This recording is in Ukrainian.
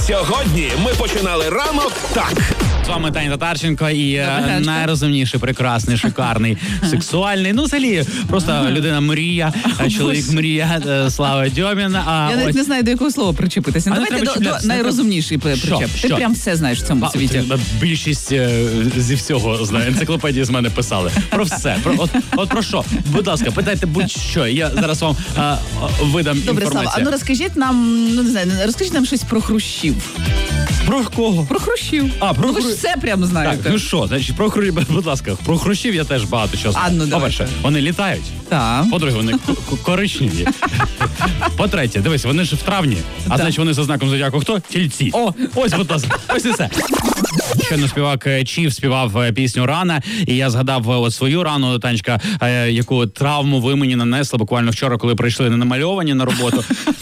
Сьогодні ми починали ранок так. З вами Таня Татарченко і найрозумніший, прекрасний, шикарний, сексуальний. Ну, взагалі, просто людина мрія, чоловік мрія, Слава Дьомін. Я навіть не знаю, до якого слова причепитися. Давайте до найрозумніший причеп. Ти прям все знаєш в цьому світі. Більшість зі всього знає. Енциклопедії з мене писали. Про все. От про що? Будь ласка, питайте будь-що. Я зараз вам видам Добре, інформацію. Слава, а ну розкажіть нам, ну не знаю, розкажіть нам щось про хрущів. Про кого? Про хрущів. Про ви ж все прям знаєте. Так, ну що, значить, будь ласка, про хрущів я теж багато чого знаю. Ну, по-перше, вони літають. Так. По-друге, вони коричневі. По-третє, дивись, вони ж в травні, а значить вони за знаком зодіаку хто? Тільці. Ось, будь ласка, ось і все. Щойно співак Чіф співав пісню «Рана», і я згадав от свою рану, Танечка, яку травму ви мені нанесли буквально вчора, коли прийшли не намальовані на роботу.